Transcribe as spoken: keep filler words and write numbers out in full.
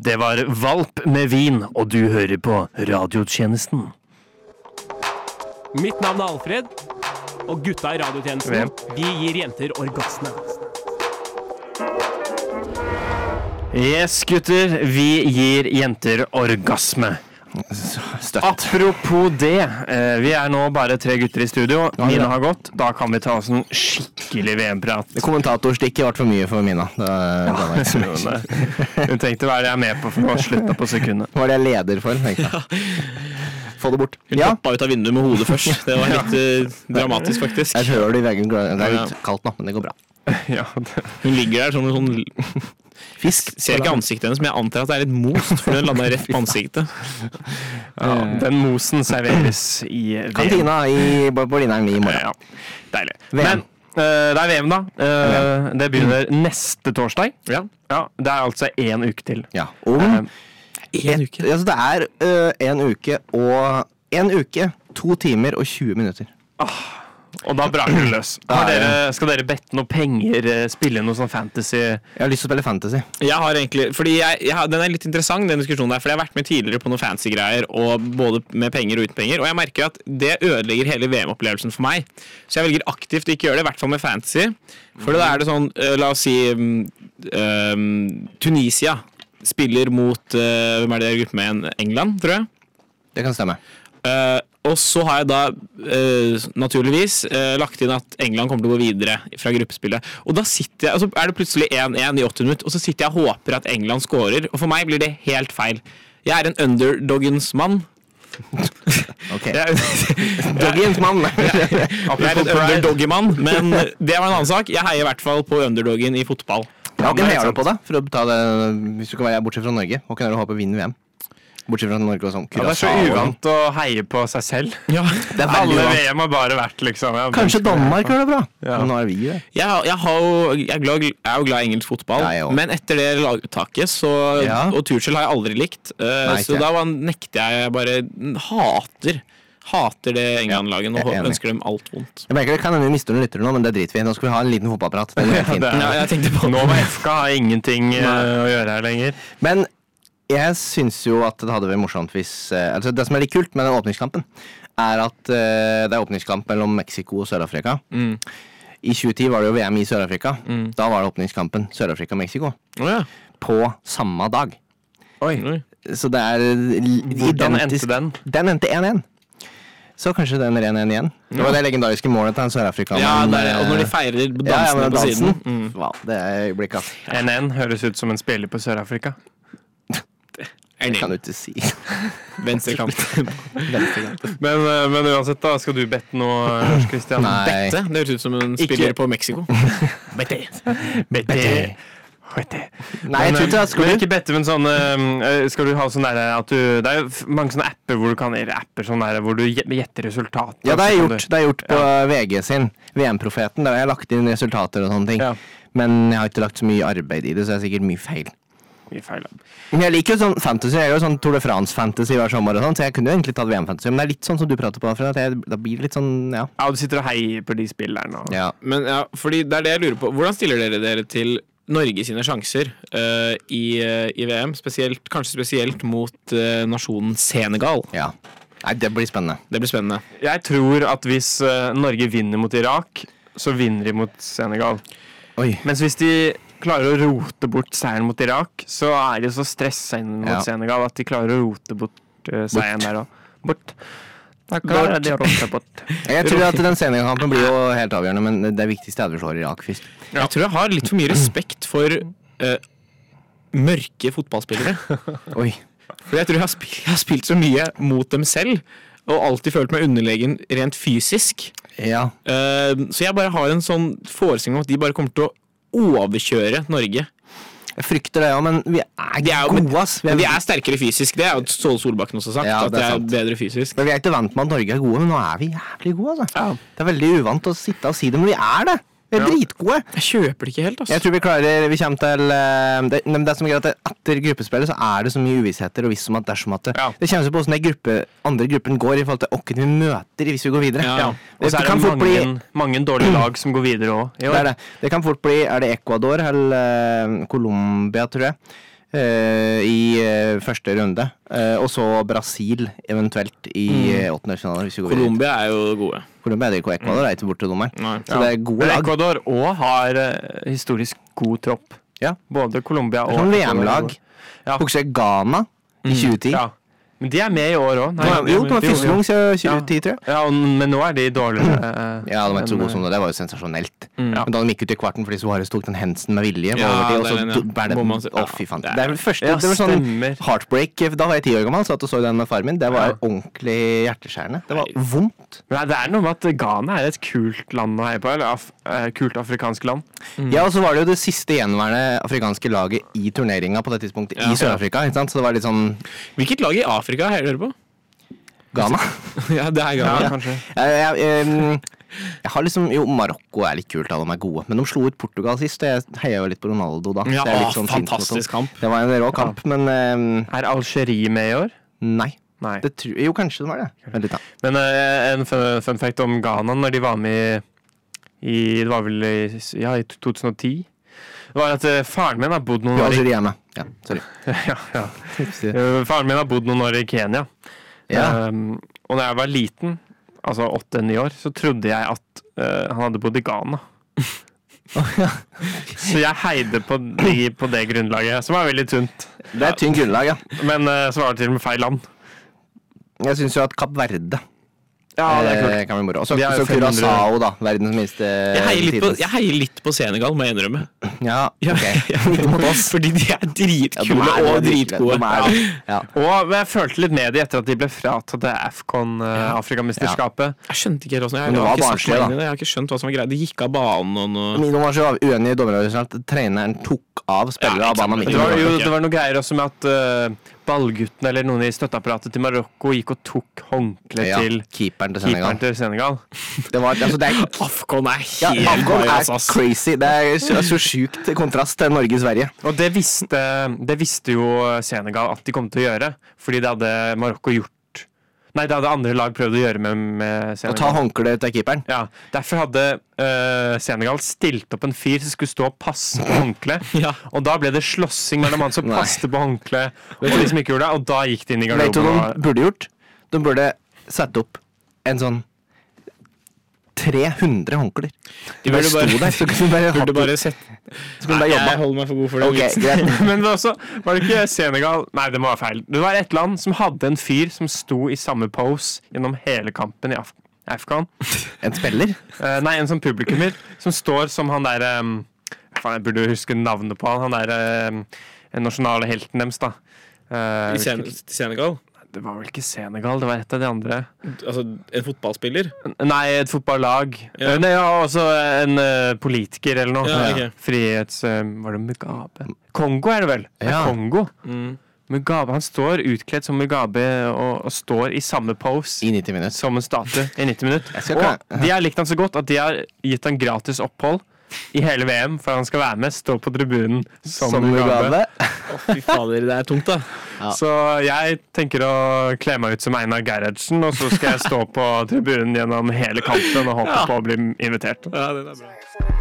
Det var Valp med vin, og du hører på radiotjenesten. Mitt navn er Alfred, og gutta i radiotjenesten, vi gir jenter orgasme. Yes, gutter, vi gir jenter orgasme. Støtt. Apropos det, eh, vi er nå bare tre gutter i studio. Mina har gått, da kan vi ta oss en skikkelig V M-prat. Kommentatorstikket ble for mye for Mina. Det, det var ikke så mye. Hun tenkte hva er det jeg er med på for å slutte på sekundet. Hva er det jeg leder for, tenkte jeg. Få det bort. Hun Ja, hoppa ut av vinduet med hodet først. Det var litt eh, dramatisk, faktisk. jeg hører det i veggen. Det er litt kaldt nå, men det går bra. Ja, det. Hun ligger der som en sånn Fisk. Ser ikke ansiktet hennes, men jeg antar at det er litt most, for hun landet rett på ansiktet. Ja, den mosen serveres i V M. Kantina i Borlineren i morgen. Ja, deilig. V M. Men eh, det er V M da. Eh, det begynner neste torsdag. Ja. Ja, det er altså en uke til. Ja, om Eh, En uke. Altså, det er øh, en uke og en uke, to timer og tjue minutter. Og da braker det løs. Har dere, skal dere bette noe penger, eh, spille noe sånn fantasy? Jeg har lyst til å spille fantasy. Jeg har egentlig, fordi jeg, jeg har, Den er litt interessant, den diskusjonen der, fordi jeg har vært med tidligere på noen fancy greier, og både med penger og uten penger, og jeg merker at det ødelegger hele V M-opplevelsen for meg. Så jeg velger aktivt å ikke gjøre det, i hvert fall med fantasy. For da er det sånn, uh, la oss si um, um, Tunisia spiller mot, uh, hvem er det jeg grupper med igjen? England, tror jeg. Det kan stemme. Uh, og så har jeg da uh, naturligvis uh, lagt inn at England kommer til å gå videre fra gruppespillet. Og da sitter jeg, og så er det plutselig én én i åtti minutter, og så sitter jeg og håper at England scorer. Og for meg blir det helt feil. Jeg er en underdoggens mann. Ok. Jeg, Doggens mann. jeg er en underdoggy-mann, men det var en annen sak. Jeg heier i hvert fall på underdoggen i fotball. Håken heier du på det, for å ta det, hvis du kan være bortsett fra Norge. Håken er du håper vinner V M. Bortsett fra Norge og sånn. Ja, det er så uvant å heie på seg selv. Ja. Det er Alle veldig uvant. V M har bare vært liksom ja, Kanskje Danmark gjør det bra, Ja. men nå er vi det. Jeg, har- jeg, har jo, jeg, er glad, jeg er jo glad i engelsk fotball, Ja, jeg også. men etter det laguttaket så, Ja. og Tuchel har jeg aldri likt, uh, Nei, så ikke. da var, nekter jeg bare hater hater det England-laget og jeg er enig. ønsker dem alt vondt. Jeg merker det kan hende vi mister noen lyttere nå, men det driter vi i. Nå skal vi ha en liten fotballprat. Det er helt fint. det er- Ja, jeg tenkte på Nå med F K har ingenting eh, å gjøre her lenger. Men jeg syns jo at det hadde vært morsomt hvis eh, altså det som er litt kult med den åpningskampen, er at eh, det er åpningskamp mellom Mexico og Sør-Afrika. Mm. I tjue ti var det jo V M i Sør-Afrika. Mm. Da var det åpningskampen Sør-Afrika-Mexico Å ja. på samme dag. Oi. Oi. Så det er Hvordan endte identisk- den? Den endte én én. Så kanskje den er én én igjen. Det var det legendariske målet til en sørafrikaner. Ja, det er, og når de feirer ja, ja, dansene men på dansen. siden. Mm. Wow, det er øyeblikk, ass. N N høres ut som en spiller på Sør-Afrika. Det kan du ikke si. Venstrekant. Men, eh, men uansett da, skal du bette noe, Lars Kristian? Nei. Bette, det høres ut som en Ikke- spiller på Mexico. Bette. Bette. Bette. Nei, jeg tror ikke det. Skal Men du? ikke bette, men sånn eh, skal du ha sånn der at du det er jo f- mange sånne apper hvor du kan eller apper sånn der hvor du gje- gjetter resultatet. Ja, det er Så kan gjort, det er gjort på V G sin. V M-profeten. Der har jeg lagt inn resultater og sånne ting. Ja. Men jeg har ikke lagt så mye arbeid i det, så det er sikkert mye feil. Mye feil. Men jeg liker jo sånn fantasy. Jeg gjør jo sånn Tour de France-fantasy hver sommer og sånn, så jeg kunne jo egentlig tatt V M-fantasy. Men det er litt sånn som du prater på, Alfred, at jeg, da blir det litt sånn, ja. Ja, du sitter og heier på de spillerne og ja. Men ja, fordi det er det jeg lurer på. Hvordan stiller dere dere til Norge sine sjanser eh, i, eh, i V M? Spesielt, kanskje spesielt mot eh, nasjonen Senegal. ja. Nei, det blir spennende. Det blir spennende. Jeg tror at hvis eh, Norge vinner mot Irak, så vinner de mot Senegal. Oi. Mens hvis de klarer å rote bort seieren mot Irak, så er de så stresset inn mot Ja. Senegal at de klarer å rote bort uh, seieren der og bort. Da klarer de å rote bort. Jeg tror at den Senegal-kampen blir jo helt avgjørende, men det viktigste er at vi slår Irak først. Jeg tror jeg har litt for mye respekt for eh, mørke fotballspillere. Oi. For jeg tror jeg har, spilt, jeg har spilt så mye mot dem selv, og alltid følt meg underlegen rent fysisk. Ja. Eh, så jeg bare har en sånn forestilling om at de bare kommer til å overkjøre Norge. Jeg frykter det, ja, men vi er, De er jo- gode, ass. Vi Men er, de er sterkere fysisk, det er jo Ståle Solbakken også sagt, Ja, at det de er er sant. bedre fysisk. men vi er ikke vant med at Norge er gode, men nå er vi jævlig gode, altså. Ja. Det er veldig uvant å sitte og si det, men vi er det. Vi er Ja. dritgode. Jeg kjøper det ikke helt, altså. Jeg tror vi klarer, vi kommer til eh, det, men det som er greit at etter gruppespillet så er det så mye uvissheter og visst som at dersom at det, Ja. det kommer på hvordan det gruppe, andre gruppen går i forhold til hvem vi møter hvis vi går videre. Ja. Ja. Og så Det er kan det fort bli- mange, mange dårlige lag som går videre òg. Det er det. Det kan fort bli, er det Ecuador eller eh, Colombia, tror jeg, uh, i uh, første runde. Uh, og så Brasil eventuelt i uh, åttendedelsfinalen. hvis vi går videre. Colombia er jo gode. Colombia er det ikke, Ecuador er ikke bort til dommeren. Nei. Så det er gode Men lag. Ecuador også har uh, historisk god tropp. Ja. Både Colombia og Sånn V M-lag. Ja. Fokuserer Ghana i tjue ti. Ja. Men de er med i år òg. Jo, de var første gang siden tjue ti, tror jeg. Ja, men nå er de dårligere. Uh, Ja, de er ikke så enn, gode som det. Det var jo sensasjonelt. Ja. Men da de gikk ut i kvarten fordi Suarez tok den Hensen med vilje, Ja, over til, og det er den, ja. så bærer det Må man se- Å, fy faen. Ja, Det er vel første Ja, Det var sånn stemmer. heartbreak. Da var jeg ti år gammel, satt og så den med far min. Det var Ja. ordentlig hjerteskjærende. Det var vondt. Men det er noe med at Ghana er et kult land å heie på. Eller af, uh, kult afrikansk land. Ja, og så var det jo det siste gjenværende afrikanske laget i turneringa på det tidspunktet Ja. i Sør-Afrika. Ikke sant? Så det var litt sånn Hvilket lag i Afrika heier dere på? Ghana. Ja, det er Ja, Ghana. kanskje. Jeg, jeg, jeg, jeg har liksom Jo, Marokko er litt kult, da, de er gode. Men de slo ut Portugal sist, og jeg heia jo litt på Ronaldo da. Ja, Så jeg er litt å, sånn fint på fantastisk to. kamp. Det var en rå kamp, men eh, Er Algerie med i år? nei. Nei. Det tro, jo, kanskje de var det. Vent litt, da. Men uh, en fun, fun fact om Ghana når de var med i, i Det var vel i, ja, i to tusen og ti. Det var at uh, faren min har bodd noen Jo, år i Algerie er med. Ja, sorry. ja, ja. Uh, Faren min har bodd noen år i Kenya. Ja. Um, og da jeg var liten, altså åtte-ni år, så trodde jeg at uh, han hadde bodd i Ghana. Så jeg heide på, de, på det grunnlaget, som er veldig tynt. Det er et tynt grunnlag, ja. Men uh, så var det til og med feil land. Jeg syns jo at Kapp Verde Ja, det er kult. eh, kan bli moro. Og så De er jo så fem hundre Curaçao, da. Verdens minste Jeg heier litt på, tidenes- jeg heier litt på Senegal, må jeg innrømme. Ja, Ja, ok. Ikke mot oss. Fordi de er Ja, de dritkule er og det, dritgode. de er det. Ja. Og jeg følte litt med det etter at de ble fratatt det AFCON, uh, Afrikamesterskapet. Jeg skjønte ikke helt hvordan jeg, Men det jeg, har var ikke satt barnslig, meg da. inn i det. Jeg har ikke skjønt hva som var greit. De gikk av banen og noe. Men de var så uenige i dommeravgjørelsen at treneren tok av spillere Ja, av banen. Det midt i var, banen. jo, det var noe greier også med at uh, ballguttene eller noen i støtteapparatet til Marokko gikk og tok håndkle Ja, til keeperen til Senegal. keeperen til Senegal. Det var, altså, det er, Afcon er ja, helt Afghan bajas, er ass. crazy. Det er så, så sjukt kontrast til Norge-Sverige. Og det visste, det visste jo Senegal at de kom til å gjøre, fordi det hadde Marokko gjort. Nei, det hadde andre lag prøvd å gjøre med, med Å ta Senegal. håndkleet til keeperen. Ja, derfor hadde uh, Senegal stilt opp en fyr som skulle stå og passe på håndkleet. Ja. Og da ble det slåssing mellom han som Nei. passte på håndkleet og de som ikke gjorde det, og da gikk de inn i Vet du hva garderoben. de og- burde gjort? De burde sette opp en sånn tre hundre håndklær. De De bare burde sto bare- der, så kunne de bare, Burde hatt- bare sett så kunne de bare Jeg jobba. holder meg for god for det. Ok, greit. Men det var, også, var det ikke Senegal? Nei, det må være feil. Det var et land som hadde en fyr som sto i samme pose gjennom hele kampen i Af Afghan. En spiller? Eh, nei, en sånn publikummer som står som han der um, Faen, jeg burde huske navnet på han. Han der um, nasjonale helten deres, da. Eh, I Sen til Senegal? det var vel ikke Senegal, det var et av de andre. Altså en fotballspiller? Nei, et fotballag. Ja. Eh, Nei, ja, også en eh, politiker eller noe. Ja, ok. Frihets... eh, var det Mugabe? Kongo er det vel? Det er Ja. Kongo. Mm. Mugabe, han står utkledd som Mugabe og, og står i samme pose I nitti minutter. som en statue i nitti minutter. Jeg skal Og ikke- de har likt han så godt at de har gitt han gratis opphold i hele V M for han skal være med, stå på tribunen som, Som Mugabe. Mugabe. Å, fy fader, det er tungt, da. Ja. Så jeg tenker å kle meg ut som Einar Gerhardsen, og så skal jeg stå på tribunen gjennom hele kampen og håpe Ja. på å bli invitert. Ja, det er bra.